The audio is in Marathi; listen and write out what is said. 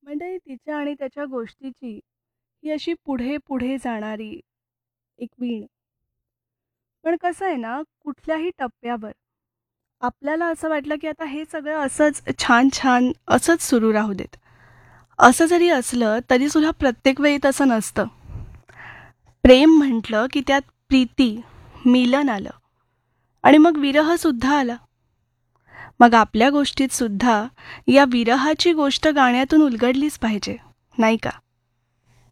म्हणजे तिच्या आणि त्याच्या गोष्टीची ही अशी पुढे पुढे जाणारी एक वीण. पण कसं आहे ना, कुठल्याही टप्प्यावर आपल्याला असं वाटलं, की आता हे सगळं असंच छान-छान असंच सुरू राहू देत. असं जरी असलं, तरीसुद्धा प्रत्येक वेळी तसं नसतं. प्रेम म्हटलं, की त्यात प्रीती, मिलन आलं आणि मग विरहसुद्धा आला. मग आपल्या गोष्टीत सुद्धा या विरहाची गोष्ट गाण्यातून उलगडलीच पाहिजे, नाही का?